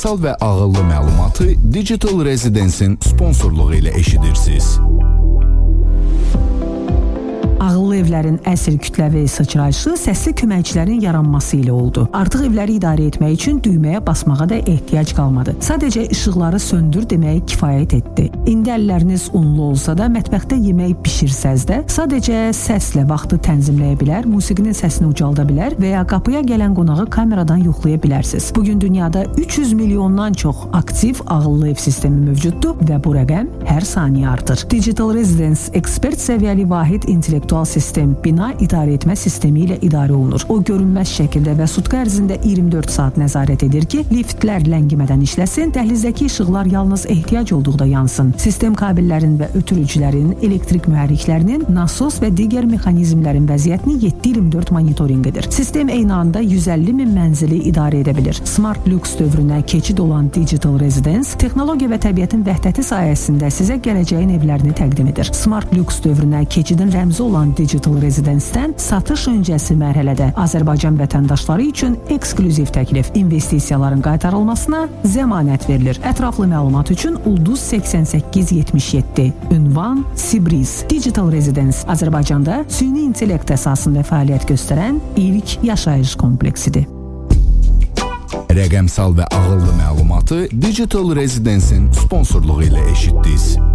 Sal və ağıllı məlumatı Digital Residence'in sponsorluğu ilə eşidirsiniz. Ağıllı evlərin əsl kütləvi sıçrayışı səsli köməkçilərin yaranması ilə oldu. Artıq evləri idarə etmək üçün düyməyə basmağa da ehtiyac qalmadı. Sadəcə işıqları söndür deməyə kifayət etdi. İndi əlləriniz unlu olsa da, mətbəxdə yemək bişirsəz də, sadəcə səslə vaxtı tənzimləyə bilər, musiqinin səsini ucalda bilər və ya qapıya gələn qonağı kameradan yoxlaya bilərsiniz. Bugün dünyada 300 milyondan çox aktiv ağıllı ev sistemi mövcuddur və bu rəqəm hər saniyə artır. Digital Residence ekspert səviyyəli vahid intellektual sistem bina idarə etmə sistemi ilə idarə olunur. O görünməz şəkildə və sutka ərzində 24 saat nəzarət edir ki, liftlər ləngimədən işləsin, dəhlizdəki işıqlar yalnız ehtiyac olduqda yansın. Sistem kabellərin və ötürücülərin, elektrik mühərriklərinin, nasos və digər mexanizmlərin vəziyyətini 7/24 monitorinq edir. Sistem eyni anda 150 min mənzili idarə edə bilir. Smart Lux dövrünə keçid olan Digital Residence, texnologiya və təbiətin vəhdəti sayəsində sizə gələcəyin evlərini təqdim edir. Smart Lux dövrünə keçidin rəmzi olan Digital Residence-dən satış öncəsi mərhələdə Azərbaycan vətəndaşları üçün eksklüziv təklif, investisiyaların qaytarılmasına zəmanət verilir. Ətraflı məlumat üçün Ulduz 8877, ünvan Sibriz. Digital Residence Azərbaycanda süni intellekt əsasında fəaliyyət göstərən ilk yaşayış kompleksidir. Rəqəmsal və ağıllı məlumatı Digital Residence'in sponsorluğu ilə eşitdiniz.